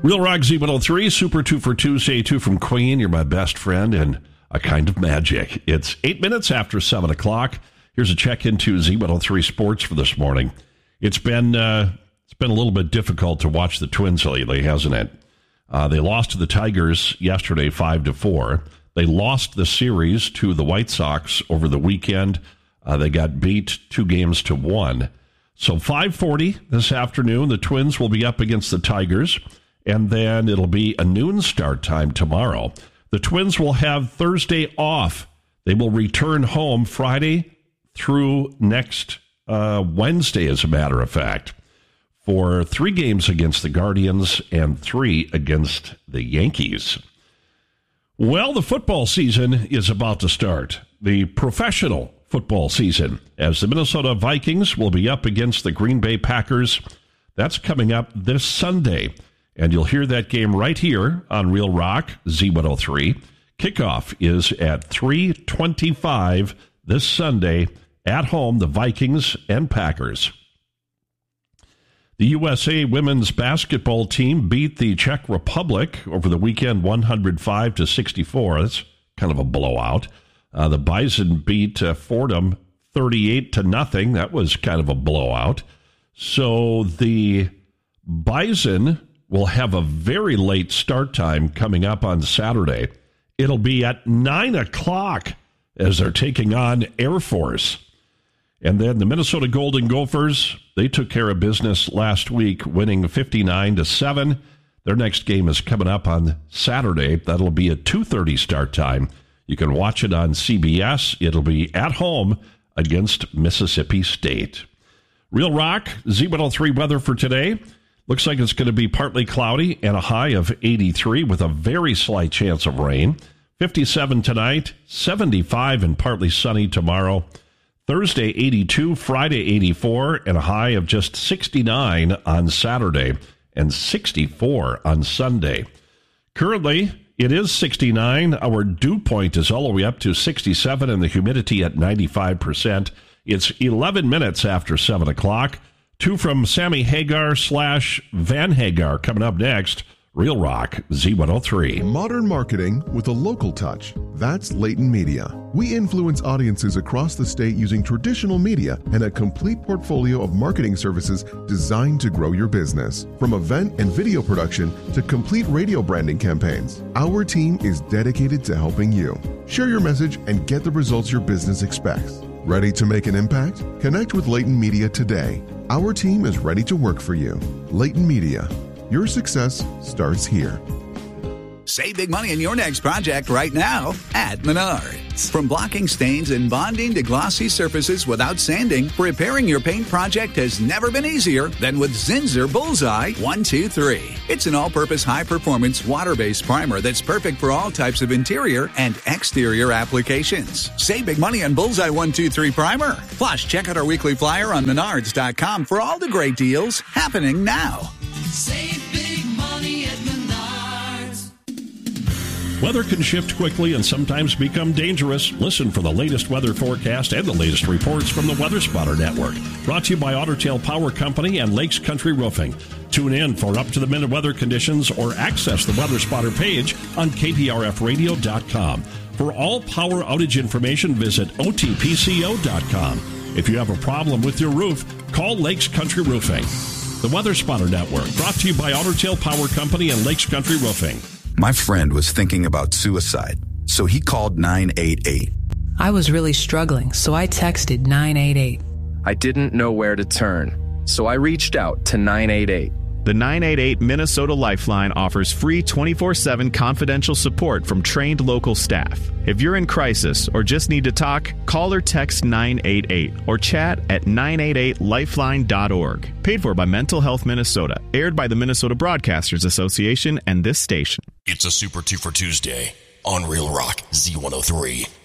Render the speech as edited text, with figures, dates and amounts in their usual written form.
Real Rock Z103, Super 2 for Tuesday, 2 from Queen. You're my best friend and a kind of magic. It's 8 minutes after 7 o'clock. Here's a check into Z103 Sports for this morning. It's been a little bit difficult to watch the Twins lately, hasn't it? They lost to the Tigers yesterday 5-4. They lost the series to the White Sox over the weekend. They got beat 2-1. So 5:40 this afternoon, the Twins will be up against the Tigers, and then it'll be a noon start time tomorrow. The Twins will have Thursday off. They will return home Friday through next Wednesday, as a matter of fact, for 3 games against the Guardians and 3 against the Yankees. Well, the football season is about to start. The professional football season, as the Minnesota Vikings will be up against the Green Bay Packers. That's coming up this Sunday, and you'll hear that game right here on Real Rock Z103. Kickoff is at 3:25 this Sunday at home, the Vikings and Packers. The USA women's basketball team beat the Czech Republic over the weekend 105-64. That's kind of a blowout. The Bison beat Fordham 38-0. That was kind of a blowout. So the Bison will have a very late start time coming up on Saturday. It'll be at 9 o'clock as they're taking on Air Force. And then the Minnesota Golden Gophers, they took care of business last week, winning 59-7. Their next game is coming up on Saturday. That'll be a 2:30 start time. You can watch it on CBS. It'll be at home against Mississippi State. Real Rock, Z103 weather for today. Looks like it's going to be partly cloudy and a high of 83 with a very slight chance of rain. 57 tonight, 75 and partly sunny tomorrow. Thursday, 82, Friday, 84, and a high of just 69 on Saturday and 64 on Sunday. Currently, it is 69. Our dew point is all the way up to 67 and the humidity at 95%. It's 11 minutes after 7 o'clock. 2 from Sammy Hagar / Van Hagar coming up next. Real Rock Z103. Modern marketing with a local touch. That's Leighton Media. We influence audiences across the state using traditional media and a complete portfolio of marketing services designed to grow your business. From event and video production to complete radio branding campaigns, our team is dedicated to helping you. Share your message and get the results your business expects. Ready to make an impact? Connect with Leighton Media today. Our team is ready to work for you. Leighton Media. Your success starts here. Save big money in your next project right now at Menards. From blocking stains and bonding to glossy surfaces without sanding, repairing your paint project has never been easier than with Zinsser Bullseye 123. It's an all-purpose high-performance water-based primer that's perfect for all types of interior and exterior applications. Save big money on Bullseye 123 primer. Plus, check out our weekly flyer on Menards.com for all the great deals happening now. Save big money at Menards. Weather can shift quickly and sometimes become dangerous. Listen for the latest weather forecast and the latest reports from the Weather Spotter Network. Brought to you by Otter Tail Power Company and Lakes Country Roofing. Tune in for up-to-the-minute weather conditions or access the Weather Spotter page on KPRFradio.com. For all power outage information, visit OTPCO.com. If you have a problem with your roof, call Lakes Country Roofing. The Weather Spotter Network, brought to you by Otter Tail Power Company and Lakes Country Roofing. My friend was thinking about suicide, so he called 988. I was really struggling, so I texted 988. I didn't know where to turn, so I reached out to 988. The 988 Minnesota Lifeline offers free 24/7 confidential support from trained local staff. If you're in crisis or just need to talk, call or text 988 or chat at 988lifeline.org. Paid for by Mental Health Minnesota. Aired by the Minnesota Broadcasters Association and this station. It's a Super 2 for Tuesday on Real Rock Z103.